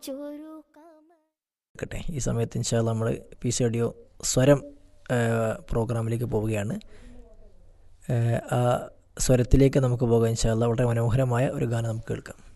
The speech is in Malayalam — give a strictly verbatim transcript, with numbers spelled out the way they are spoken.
ക്കട്ടെ ഈ സമയത്ത് ഇൻഷാ അല്ലാ നമ്മൾ പി സി ഓഡിയോ സ്വരം പ്രോഗ്രാമിലേക്ക് പോവുകയാണ്. ആ സ്വരത്തിലേക്ക് നമുക്ക് പോകാം ഇൻഷാ അല്ലാ. വളരെ മനോഹരമായ ഒരു ഗാനം നമുക്ക് കേൾക്കാം.